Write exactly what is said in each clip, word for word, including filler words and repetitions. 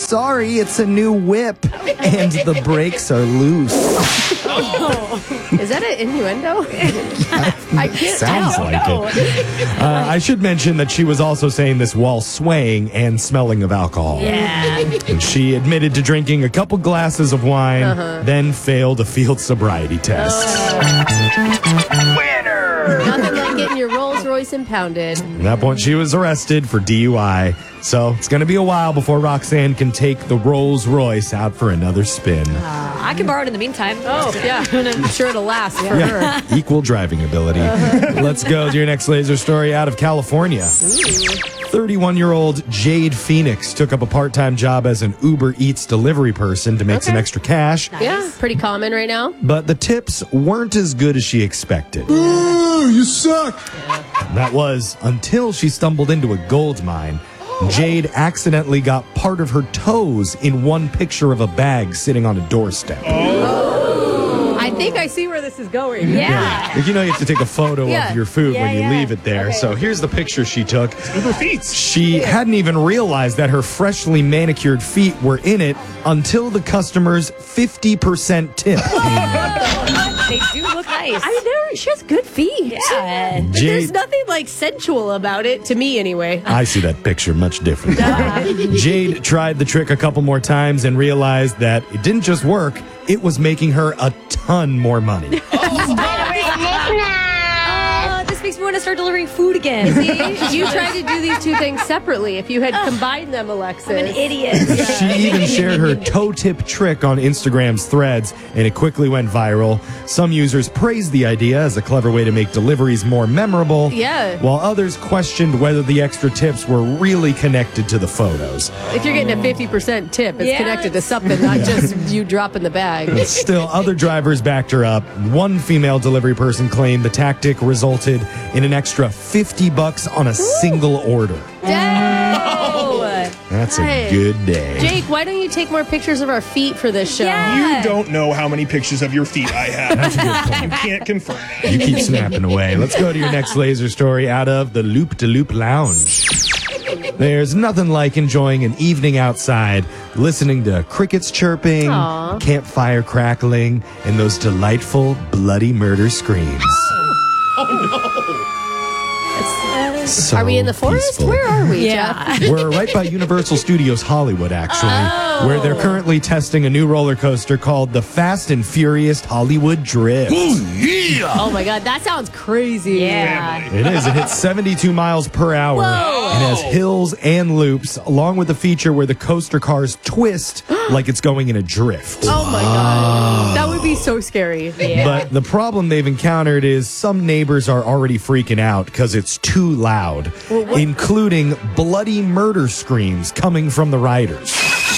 sorry, it's a new whip, and the brakes are loose. Oh. Is that an innuendo? I can't Sounds tell. like it. Uh, I should mention that she was also saying this while swaying and smelling of alcohol. Yeah. And she admitted to drinking a couple glasses of wine, uh-huh. then failed a field sobriety test. Oh. Winner! Nothing like getting your Rolls Royce impounded. At that point, she was arrested for D U I. So it's going to be a while before Roxanne can take the Rolls Royce out for another spin. Uh, I can borrow it in the meantime. Oh, yeah. I'm sure it'll last for yeah. her. Equal driving ability. Let's go to your next laser story out of California. thirty-one-year-old Jade Phoenix took up a part-time job as an Uber Eats delivery person to make okay. some extra cash. Nice. Yeah, pretty common right now. But the tips weren't as good as she expected. Ooh, you suck! Yeah. That was until she stumbled into a gold mine. Jade accidentally got part of her toes in one picture of a bag sitting on a doorstep. Oh. I think I see where this is going. Yeah. yeah. Like, you know, you have to take a photo yeah. of your food yeah, when you yeah. leave it there. Okay. So here's the picture she took. Uber Feets. She hadn't even realized that her freshly manicured feet were in it until the customer's fifty percent tip came in. They do look nice. I know, she has good feet. Yeah. But there's nothing like sensual about it, to me anyway. I see that picture much different. Jade tried the trick a couple more times and realized that it didn't just work, it was making her a ton more money. Oh, this makes me want to start delivering food again. See, you tried to do these two things separately. If you had combined them, Alexis. I'm an idiot. She even shared her toe tip trick on Instagram's threads, and it quickly went viral. Some users praised the idea as a clever way to make deliveries more memorable. Yeah. While others questioned whether the extra tips were really connected to the photos. If you're getting a fifty percent tip, it's yeah. connected to something, not just you dropping the bag. Still, other drivers backed her up. One female delivery person claimed the tactic resulted in an extra fifty bucks on a single order. Dang! That's Hey. a good day. Jake, why don't you take more pictures of our feet for this show? Yeah. You don't know how many pictures of your feet I have. That's a good point. You can't confirm that. You keep snapping away. Let's go to your next laser story out of the Loop de Loop Lounge. There's nothing like enjoying an evening outside, listening to crickets chirping, Aww. campfire crackling, and those delightful bloody murder screams. Oh, no. So Are we in the forest? peaceful. Where are we, Yeah. Jeff? We're right by Universal Studios Hollywood, actually, Oh. where they're currently testing a new roller coaster called the Fast and Furious Hollywood Drift. Oh my God, that sounds crazy. Yeah. It is. It hits seventy-two miles per hour. Whoa. It has hills and loops, along with a feature where the coaster cars twist like it's going in a drift. Oh my God. That would be so scary. Yeah. But the problem they've encountered is some neighbors are already freaking out because it's too loud, Well, what- including bloody murder screams coming from the riders.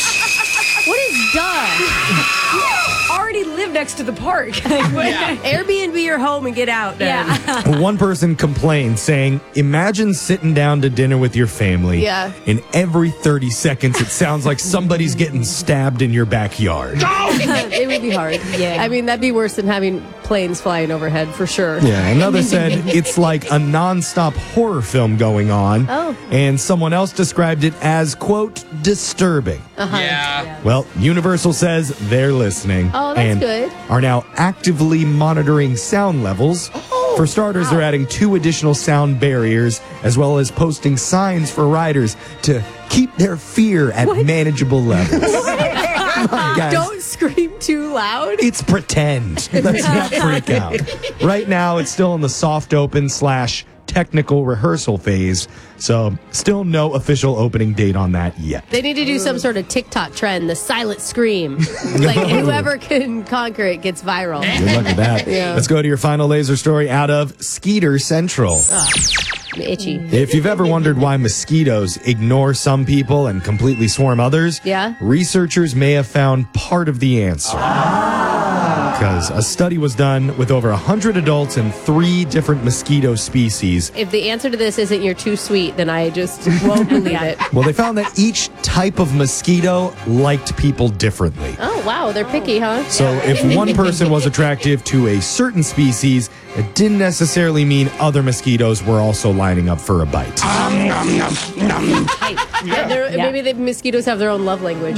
What is done? Already live next to the park. Yeah. Airbnb your home and get out then. Yeah. One person complained, saying, imagine sitting down to dinner with your family, Yeah. and every thirty seconds it sounds like somebody's getting stabbed in your backyard. It would be hard. Yeah. I mean, that'd be worse than having planes flying overhead for sure. Yeah, another said it's like a nonstop horror film going on. Oh. And someone else described it as, quote, disturbing. Uh-huh. Yeah. Well, Universal says they're listening. Oh, that's and good. are now actively monitoring sound levels. Oh, For starters, wow. they're adding two additional sound barriers, as well as posting signs for riders to keep their fear at manageable levels. Come on, guys. Don't scream too loud. It's pretend. Let's not freak out. Right now, it's still in the soft open slash technical rehearsal phase, so still no official opening date on that yet. They need to do some sort of TikTok trend, the silent scream. Like whoever can conquer it gets viral. Good luck with that. Yeah. Let's go to your final laser story out of Skeeter Central. I'm itchy. If you've ever wondered why mosquitoes ignore some people and completely swarm others, Yeah? researchers may have found part of the answer. Because a study was done with over one hundred adults and three different mosquito species. If the answer to this isn't you're too sweet, then I just won't believe it. Well, they found that each type of mosquito liked people differently. Oh, wow. They're picky, huh? So if one person was attractive to a certain species, it didn't necessarily mean other mosquitoes were also lining up for a bite. Yeah, they're- Yeah. Maybe the mosquitoes have their own love language.